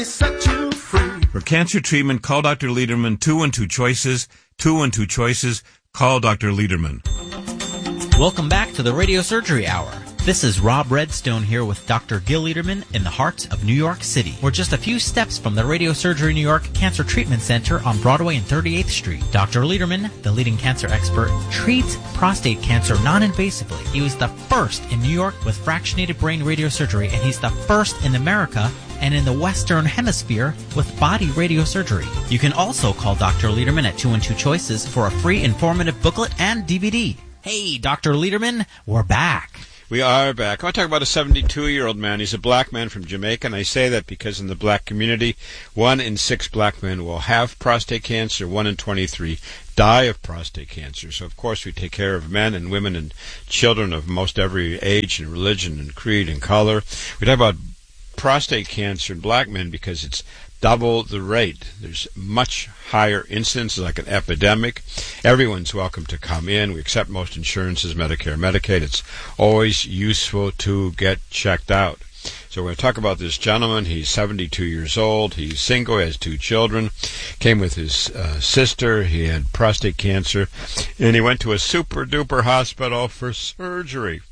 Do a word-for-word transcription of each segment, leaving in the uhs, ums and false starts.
Set you free. For cancer treatment, call Doctor Lederman. Two one two choices. Two one two choices. Call Doctor Lederman. Welcome back to the Radio Surgery Hour. This is Rob Redstone here with Doctor Gil Lederman in the heart of New York City. We're just a few steps from the Radio Surgery New York Cancer Treatment Center on Broadway and thirty-eighth Street. Doctor Lederman, the leading cancer expert, treats prostate cancer non-invasively. He was the first in New York with fractionated brain radiosurgery, and he's the first in America and in the Western Hemisphere with body radiosurgery. You can also call Doctor Lederman at two one two choices for a free informative booklet and D V D. Hey, Doctor Lederman, we're back. We are back. I want to talk about a seventy-two-year-old man. He's a black man from Jamaica, and I say that because in the black community, one in six black men will have prostate cancer, one in twenty-three die of prostate cancer. So, of course, we take care of men and women and children of most every age and religion and creed and color. We talk about prostate cancer in black men because it's double the rate. There's much higher incidence, like an epidemic. Everyone's welcome to come in. We accept most insurances, Medicare, Medicaid. It's always useful to get checked out. So we're going to talk about this gentleman. He's seventy-two years old. He's single. He has two children. Came with his uh, sister. He had prostate cancer. And he went to a super-duper hospital for surgery.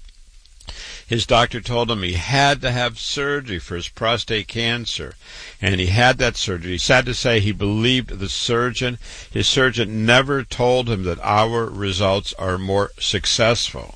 His doctor told him he had to have surgery for his prostate cancer, and he had that surgery. Sad to say, he believed the surgeon. His surgeon never told him that our results are more successful.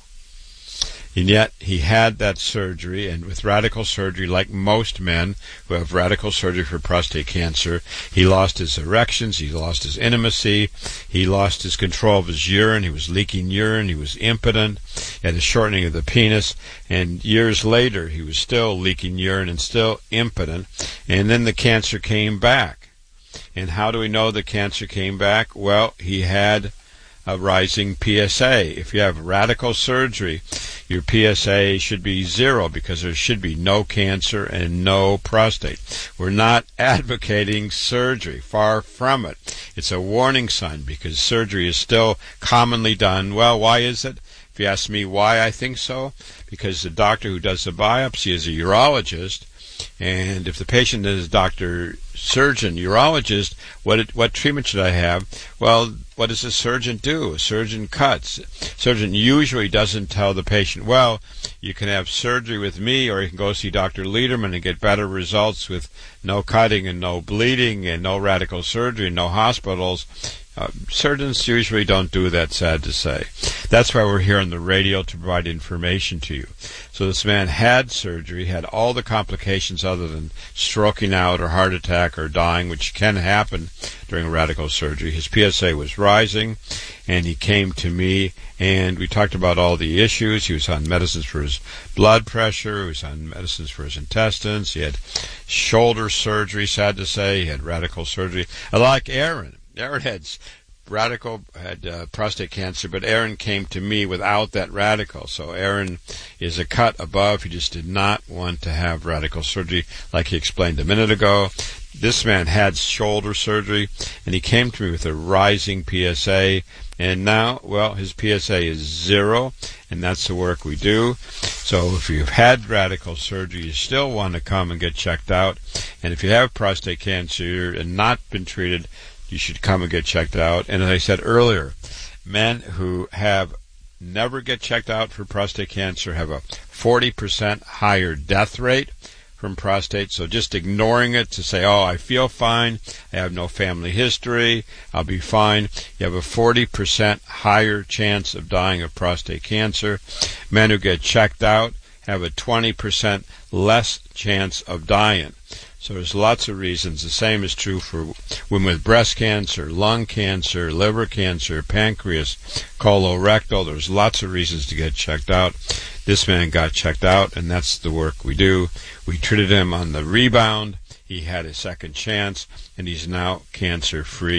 And yet he had that surgery, and with radical surgery, like most men who have radical surgery for prostate cancer, he lost his erections, he lost his intimacy, he lost his control of his urine, he was leaking urine, he was impotent, he had a shortening of the penis, and years later he was still leaking urine and still impotent, and then the cancer came back. And how do we know the cancer came back? Well, he had a rising P S A. If you have radical surgery, your P S A should be zero because there should be no cancer and no prostate. We're not advocating surgery. Far from it. It's a warning sign because surgery is still commonly done. Well, why is it? If you ask me why I think so, because the doctor who does the biopsy is a urologist, and if the patient is doctor, surgeon, urologist, what what treatment should I have? Well, what does a surgeon do? A surgeon cuts. A surgeon usually doesn't tell the patient, well, you can have surgery with me, or you can go see Doctor Lederman and get better results with no cutting and no bleeding and no radical surgery and no hospitals. Uh, surgeons usually don't do that, sad to say. That's why we're here on the radio, to provide information to you. So this man had surgery, had all the complications other than stroking out or heart attack or dying, which can happen during radical surgery. His P S A was rising, and he came to me, and we talked about all the issues. He was on medicines for his blood pressure. He was on medicines for his intestines. He had shoulder surgery, sad to say. He had radical surgery. Like Aaron. Aaron had radical, had uh, prostate cancer, but Aaron came to me without that radical. So Aaron is a cut above. He just did not want to have radical surgery, like he explained a minute ago. This man had shoulder surgery, and he came to me with a rising P S A, and now, well, his P S A is zero, and that's the work we do. So if you've had radical surgery, you still want to come and get checked out, and if you have prostate cancer and not been treated, you should come and get checked out. And as I said earlier, men who have never get checked out for prostate cancer have a forty percent higher death rate from prostate. So just ignoring it to say, oh, I feel fine, I have no family history, I'll be fine. You have a forty percent higher chance of dying of prostate cancer. Men who get checked out have a twenty percent less chance of dying. So there's lots of reasons. The same is true for women with breast cancer, lung cancer, liver cancer, pancreas, colorectal. There's lots of reasons to get checked out. This man got checked out, and that's the work we do. We treated him on the rebound. He had a second chance, and he's now cancer-free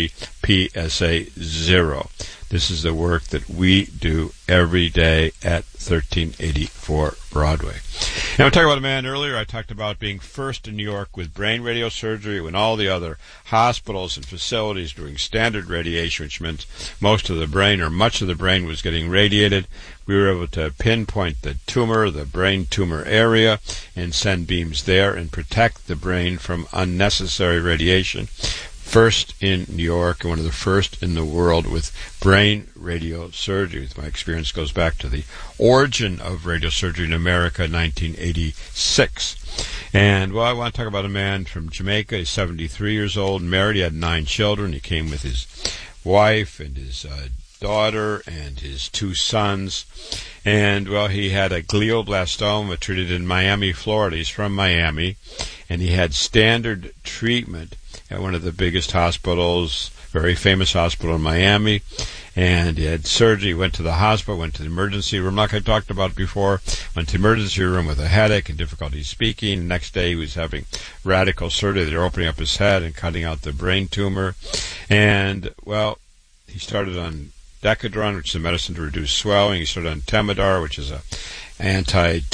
P S A zero. This is the work that we do every day at thirteen eighty-four Broadway. Now, I talked about a man earlier. I talked about being first in New York with brain radiosurgery when all the other hospitals and facilities doing standard radiation, which meant most of the brain or much of the brain was getting radiated. We were able to pinpoint the tumor, the brain tumor area, and send beams there and protect the brain from unnecessary radiation. First in New York and one of the first in the world with brain radiosurgery. My experience goes back to the origin of radiosurgery in America, nineteen eighty-six. And, well, I want to talk about a man from Jamaica. He's seventy-three years old, married, he had nine children. He came with his wife and his uh, daughter and his two sons. And, well, he had a glioblastoma treated in Miami, Florida. He's from Miami. And he had standard treatment at one of the biggest hospitals, very famous hospital in Miami, and he had surgery, went to the hospital, went to the emergency room, like I talked about before, went to the emergency room with a headache and difficulty speaking. The next day he was having radical surgery. They're opening up his head and cutting out the brain tumor. And, well, he started on Decadron, which is a medicine to reduce swelling. He started on Temodar, which is a anti